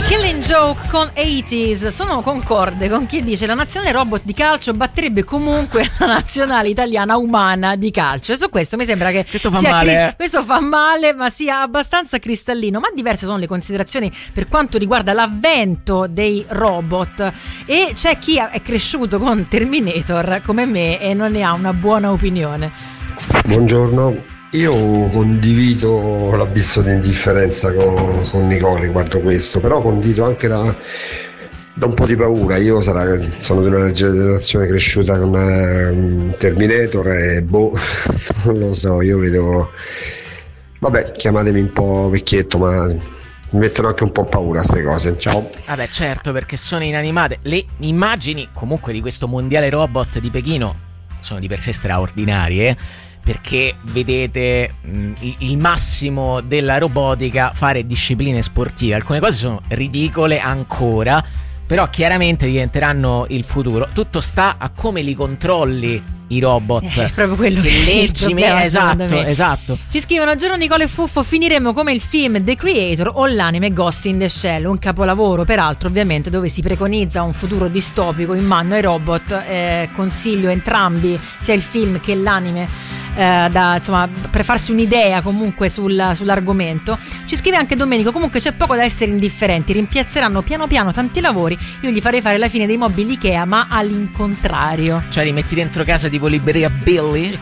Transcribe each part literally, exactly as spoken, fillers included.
Killing Joke con ottanta. Sono concorde con chi dice la nazionale robot di calcio batterebbe comunque la nazionale italiana umana di calcio, e su questo mi sembra che questo fa sia male cri- eh. questo fa male, ma sia abbastanza cristallino. Ma diverse sono le considerazioni per quanto riguarda l'avvento dei robot, e c'è chi è cresciuto con Terminator come me e non ne ha una buona opinione. Buongiorno. Io condivido l'abisso di indifferenza con, con Nicole riguardo questo, però condivido anche da, da un po' di paura. Io sarà, sono di una generazione cresciuta con uh, Terminator e boh, non lo so, io vedo, vabbè, chiamatemi un po' vecchietto, ma mi mettono anche un po' paura queste cose. Ciao. Vabbè, certo, perché sono inanimate. Le immagini comunque di questo mondiale robot di Pechino sono di per sé straordinarie, perché vedete mh, il massimo della robotica fare discipline sportive. Alcune cose sono ridicole ancora, però chiaramente diventeranno il futuro. Tutto sta a come li controlli i robot. È proprio quello che che leggi me, esatto, me. esatto. Ci scrivono: giorno Nicole e Fuffo, finiremo come il film The Creator o l'anime Ghost in the Shell, un capolavoro peraltro ovviamente dove si preconizza un futuro distopico in mano ai robot. Eh, consiglio entrambi, sia il film che l'anime, Eh, da, insomma, per farsi un'idea comunque sul, sull'argomento. Ci scrive anche Domenico: comunque c'è poco da essere indifferenti, rimpiazzeranno piano piano tanti lavori, io gli farei fare la fine dei mobili Ikea, ma all'incontrario. Cioè li metti dentro casa tipo libreria Billy?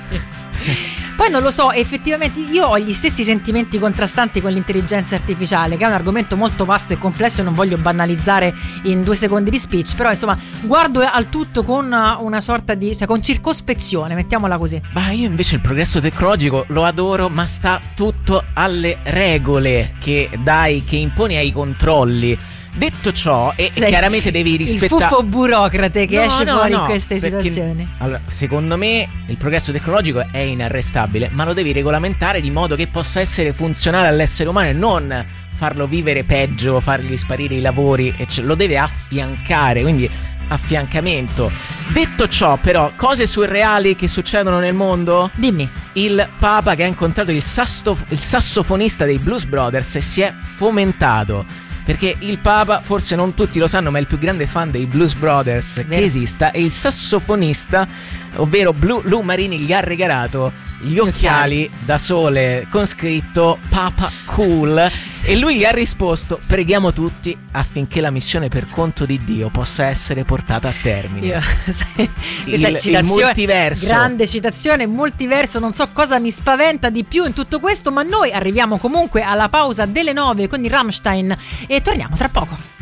Poi non lo so, effettivamente io ho gli stessi sentimenti contrastanti con l'intelligenza artificiale, che è un argomento molto vasto e complesso e non voglio banalizzare in due secondi di speech, però insomma guardo al tutto con una sorta di, cioè con circospezione, mettiamola così. Ma io invece il progresso tecnologico lo adoro, ma sta tutto alle regole che dai, che imponi ai controlli. Detto ciò, e Sei chiaramente devi rispettare il fuffo burocrate che no, esce no, fuori no, in queste perché, situazioni. allora, secondo me il progresso tecnologico è inarrestabile, ma lo devi regolamentare di modo che possa essere funzionale all'essere umano e non farlo vivere peggio, fargli sparire i lavori, e ce- lo deve affiancare, quindi affiancamento. Detto ciò, però, cose surreali che succedono nel mondo? Dimmi. Il Papa che ha incontrato il, sasso- il sassofonista dei Blues Brothers e si è fomentato. Perché il Papa, forse non tutti lo sanno, ma è il più grande fan dei Blues Brothers Vero. che esista, e il sassofonista, ovvero Blue, Lou Marini, gli ha regalato gli occhiali da sole con scritto Papa Cool, e lui gli ha risposto: preghiamo tutti affinché la missione per conto di Dio possa essere portata a termine. Io, sai, il, citazione, il multiverso, grande citazione, multiverso. Non so cosa mi spaventa di più in tutto questo, ma noi arriviamo comunque alla pausa delle nove con i Rammstein e torniamo tra poco.